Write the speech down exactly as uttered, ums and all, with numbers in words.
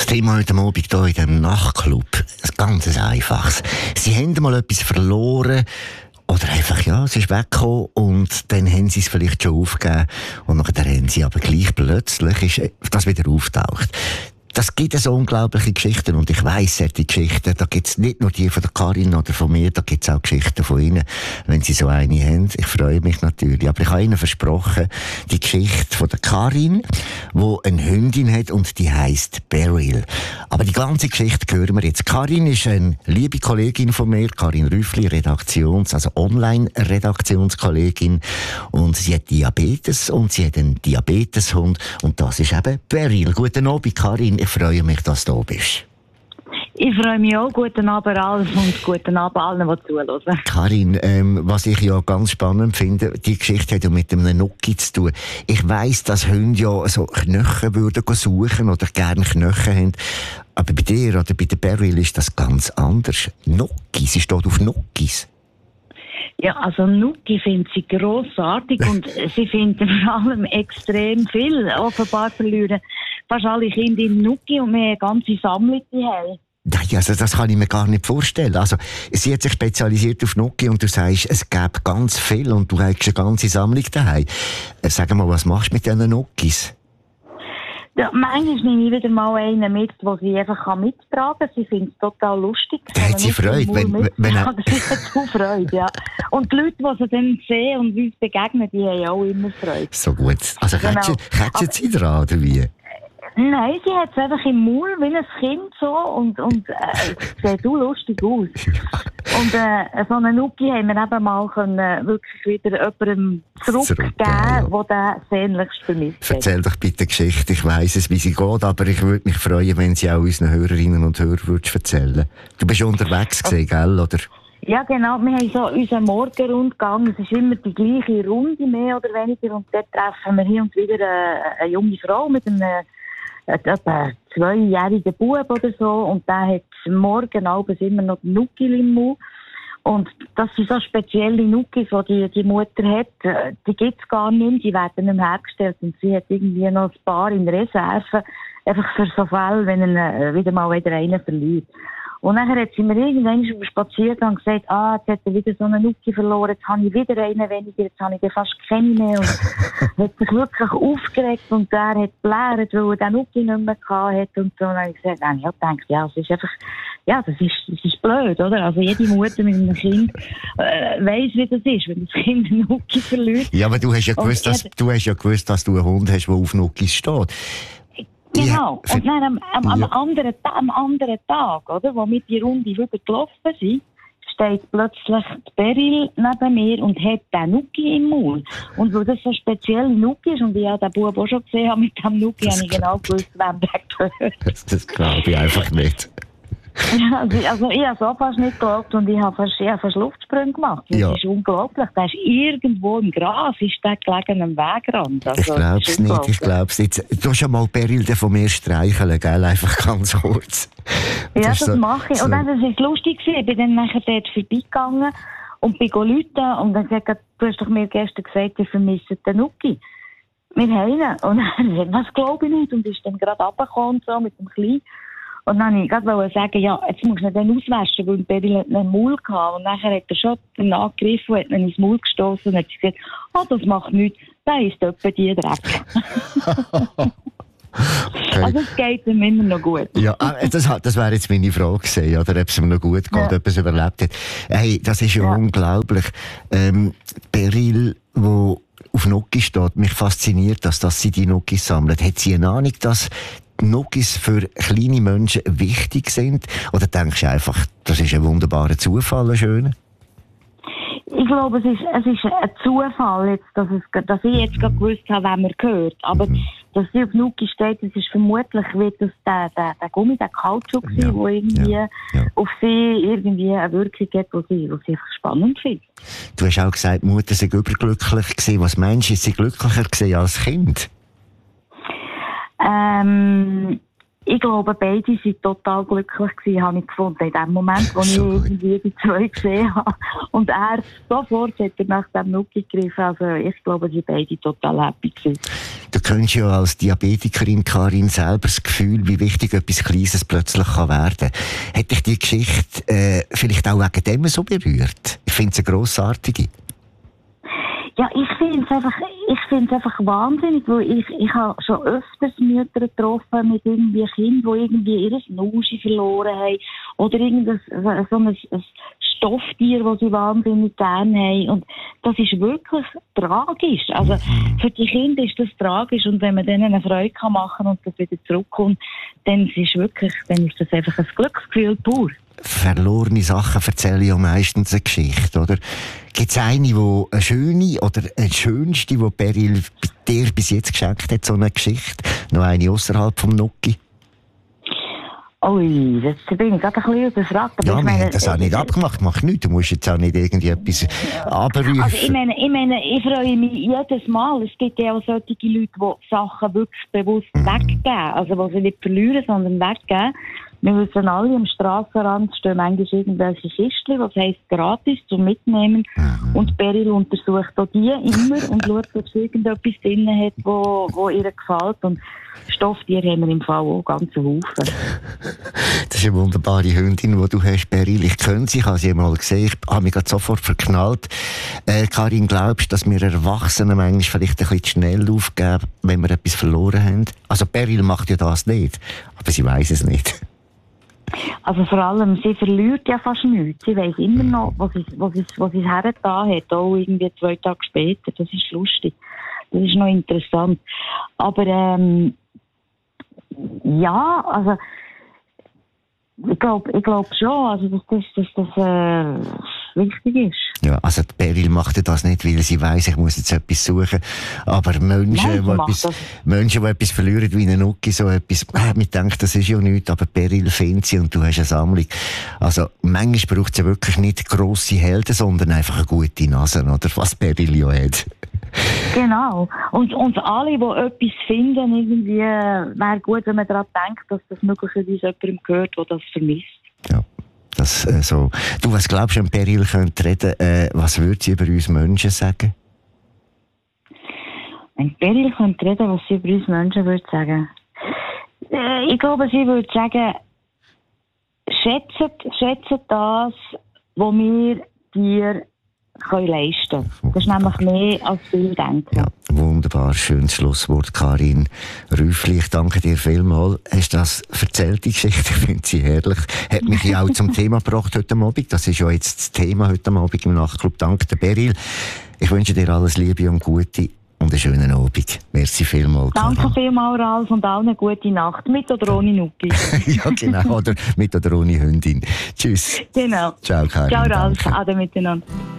Thema heute Abend hier in diesem Nachtclub, ein ganz einfaches. Sie haben mal etwas verloren oder einfach, ja, es ist weggekommen und dann haben sie es vielleicht schon aufgegeben und nachher haben sie aber gleich plötzlich ist das wieder auftaucht. Das gibt so unglaubliche Geschichten und ich weiss, solche Geschichten, da gibt es nicht nur die von der Karin oder von mir, da gibt es auch Geschichten von Ihnen, wenn Sie so eine haben. Ich freue mich natürlich, aber ich habe Ihnen versprochen, die Geschichte von der Karin, die eine Hündin hat und die heisst Beryl. Aber die ganze Geschichte hören wir jetzt. Karin ist eine liebe Kollegin von mir, Karin Rüffli, Redaktions-, also Online-Redaktionskollegin, und sie hat Diabetes und sie hat einen Diabeteshund und das ist eben Beryl. Guten Abend, Karin. Ich freue mich, dass du da bist. Ich freue mich auch. Guten Abend allen und guten Abend allen, die zuhören. Karin, ähm, was ich ja ganz spannend finde, die Geschichte hat ja mit einem Nucki zu tun. Ich weiss, dass Hunde ja so Knochen würden suchen oder gerne Knochen haben. Aber bei dir oder bei der Beryl ist das ganz anders. Nucki, sie steht auf Nuckis. Ja, also Nucki findet sie grossartig und sie finden vor allem extrem viel. Offenbar verlieren fast alle Kinder in Nucki und wir haben eine ganze Sammlung daheim. Nein, also das kann ich mir gar nicht vorstellen. Also, sie hat sich spezialisiert auf Nucki und du sagst, es gäbe ganz viel und du hast eine ganze Sammlung daheim. Sag mal, was machst du mit diesen Nuckis? Ja, manchmal nehme ich wieder mal einen mit, den sie einfach mittragen kann. Sie findet es total lustig. Da hat sie Freude. Wenn, wenn, wenn ja, sie hat so Freude, ja. Und die Leute, die sie dann sehen und uns begegnen, die haben auch immer Freude. So gut. Also, genau. Kätschen sie dran, oder wie? Nein, sie hat es einfach im Maul, wie ein Kind so, und, und äh, sieht so lustig aus. Und äh, so einen Nucki haben wir eben mal können, wirklich wieder jemandem zurückgeben, der den sehnlichst vermisst hat. Erzähl doch bitte Geschichte, ich weiss es, wie sie geht, aber ich würde mich freuen, wenn sie auch unseren Hörerinnen und Hörern würdest erzählen. Du bist unterwegs gewesen, gell, oder? Ja, genau. Wir haben so unseren Morgenrundgang. Es ist immer die gleiche Runde, mehr oder weniger. Und dort treffen wir hier und wieder eine, eine junge Frau mit einem etwa zweijährigen Bub oder so, und der hat morgen abends immer noch den Nucki im Mund. Und das sind so spezielle Nuckis, die, die die Mutter hat, die gibt es gar nicht mehr, die werden nicht mehr hergestellt, und sie hat irgendwie noch ein paar in Reserve, einfach für so Fälle, wenn er wieder mal wieder einen verliert. Und nachher hat sie mir irgendwann auf dem Spaziergang gesagt, ah, jetzt hat er wieder so einen Nucki verloren, jetzt habe ich wieder einen weniger, jetzt habe ich fast keine mehr. Und hat sich wirklich aufgeregt und der hat geblärt, weil er den Nucki nicht mehr gehabt hat und so. Und dann habe ich gesagt, ich habe gedacht, ja, es ist einfach, ja, das ist, das ist blöd, oder? Also jede Mutter mit einem Kind äh, weiss, wie das ist, wenn das Kind einen Nucki verliert. Ja, aber du hast ja gewusst, dass, du hast ja gewusst, dass du einen Hund hast, der auf Nuckis steht. Genau. Ja, und dann am, am, am, ja. anderen, am anderen Tag, oder, wo wir die Runde wieder gelaufen sind, steht plötzlich die Beryl neben mir und hat den Nucki im Mund. Und weil das so speziell Nucki ist und ich ja den Bub auch schon gesehen habe mit dem Nucki, habe ich genau gewusst, wem der gehört. Das, das glaube ich einfach nicht. Ja, also, also ich habe es auch fast nicht geglaubt und ich habe fast, ich habe fast Luftsprünge gemacht. Das ja. ist unglaublich. Der ist irgendwo im Gras, ist der gelegen am Wegrand. Also, ich glaube es nicht, ich glaube es nicht. Du hast ja mal Beryl von mir streicheln, gell? Einfach ganz kurz. Das ja, das so, mache ich. So. Und dann war es lustig, ich bin dann nachher dort vorbeigegangen und bin rufen und dann gesagt, du hast doch mir gestern gesagt, ich vermisse den Nucki. Wir haben ihn. Und dann habe ich gesagt, was glaube ich nicht? Und ist dann gerade runtergekommen so mit dem Kleinen. Und dann wollte ich gerade sagen, ja, jetzt musst du ihn dann auswaschen, weil Beryl hat einen Maul gehabt. Und nachher hat er schon den angegriffen und hat ihn ins Maul gestoßen und hat gesagt, ah, oh, das macht nichts, da ist etwa die Dreck. Okay. Also es geht ihm immer noch gut. Ja, das, das wäre jetzt meine Frage gewesen, oder, ob es ihm noch gut geht, ja. ob er es überlebt hat. Hey, das ist ja, ja. unglaublich. Ähm, Beryl, wo auf Nucki steht, mich fasziniert, dass, dass sie die Nuckis sammelt. Hat sie eine Ahnung, dass Nuckis für kleine Menschen wichtig sind? Oder denkst du einfach, das ist ein wunderbarer Zufall, ein schöner? Ich glaube, es ist, es ist ein Zufall, jetzt, dass, es, dass ich jetzt gerade gewusst habe, wem er gehört. Aber mhm. dass sie auf Nucki steht, das ist vermutlich wie das der, der, der Gummi, der Kautschuk, ja. der irgendwie ja. Ja. auf sie irgendwie eine Wirkung hat, die sie, sie spannend findet. Du hast auch gesagt, die Mutter sei überglücklich gewesen. Was meinst du, ist sie glücklicher gewesen als Kind? Ähm, ich glaube, beide waren total glücklich gewesen, habe ich gefunden. In dem Moment, wo So ich irgendwie die zwei gesehen habe. Und er sofort hat er nach dem Nuki gegriffen. Also ich glaube, sie beide total happy gewesen. Du kennst ja als Diabetikerin, Karin, selber das Gefühl, wie wichtig etwas Kleines plötzlich kann werden. Hat dich die Geschichte äh, vielleicht auch wegen dem so berührt? Ich finde es eine grossartige. Ja, ich finde es einfach, ich finde es einfach wahnsinnig, weil ich, ich habe schon öfters Mütter getroffen mit irgendwie Kindern, die irgendwie ihre Nuschi verloren haben oder irgendein so ein, ein Stofftier, das sie wahnsinnig gerne haben. Und das ist wirklich tragisch. Also für die Kinder ist das tragisch und wenn man denen eine Freude kann machen und das wieder zurückkommt, dann ist wirklich, dann ist das einfach ein Glücksgefühl pur. Verlorene Sachen erzählen ja meistens eine Geschichte, oder? Gibt es eine, die eine schöne oder eine schönste, die Beryl dir bis jetzt geschenkt hat, so eine Geschichte? Noch eine außerhalb vom Nuki? Ui, das bin ich gerade ein bisschen überfragt. Ja, wir haben das auch nicht abgemacht, mach nichts. Du musst jetzt auch nicht irgendwie etwas abrufen. Also ich meine, ich meine, ich freue mich jedes Mal. Es gibt ja auch solche Leute, die Sachen wirklich bewusst mhm. weggeben. Also die sie nicht verlieren, sondern weggeben. Wir wissen alle, am Strassenrand stehen manchmal irgendwelche Kistchen, was heisst gratis zum Mitnehmen. Mhm. Und Beryl untersucht auch die immer und schaut, ob sie irgendetwas drin hat, wo, wo ihr gefällt. Und Stofftiere haben wir im Fall auch ganz Haufen. Das ist eine wunderbare Hündin, die du hast, Beryl. Ich kenne sie, ich habe sie mal gesehen, ich habe mich gerade sofort verknallt. Äh, Karin, glaubst du, dass wir Erwachsenen manchmal vielleicht ein bisschen zu schnell aufgeben, wenn wir etwas verloren haben? Also Beryl macht ja das nicht, aber sie weiss es nicht. Also vor allem, sie verliert ja fast nichts. Sie weiss immer noch, was sie, was sie, was sie hergetan hat, auch irgendwie zwei Tage später. Das ist lustig. Das ist noch interessant. Aber ähm, ja, also ich glaube ich glaub schon, also dass das, dass das äh, wichtig ist. Ja, also die Beryl macht ja das nicht, weil sie weiss, ich muss jetzt etwas suchen. Aber Menschen, Nein, die, etwas, Menschen, die etwas verlieren, wie ein Nuki, so etwas, äh, man denkt, das ist ja nichts, aber Beryl findet sie und du hast eine Sammlung. Also manchmal braucht es ja wirklich nicht grosse Helden, sondern einfach eine gute Nase, oder was Beryl ja hat. Genau. Und, und alle, die etwas finden, irgendwie, wäre gut, wenn man daran denkt, dass das möglicherweise jemandem gehört, der das vermisst. Ja. Das, äh, so. Du, was glaubst du, wenn Beryl könnte reden, äh, was würde sie über uns Menschen sagen? Wenn Beryl könnte reden, was sie über uns Menschen würde sagen? Äh, ich glaube, sie würde sagen, schätzt, schätzt das, was wir dir können leisten können. Das ist nämlich mehr als viel denken. Ja, wunderbar, schönes Schlusswort, Karin Rüffli. Ich danke dir vielmals. Hast du das erzählt, die Geschichte? Ich finde sie herrlich. Hat mich ja auch zum Thema gebracht heute Abend. Das ist ja jetzt das Thema heute Abend im Nachtclub. Danke dir, Beryl. Ich wünsche dir alles Liebe und Gute und einen schönen Abend. Merci vielmals. Danke vielmals, Ralf, und allen eine gute Nacht. Mit oder ohne Nuki. Ja, genau. Oder mit oder ohne Hündin. Tschüss. Genau. Ciao, Karin. Ciao, Ralf. Ade miteinander.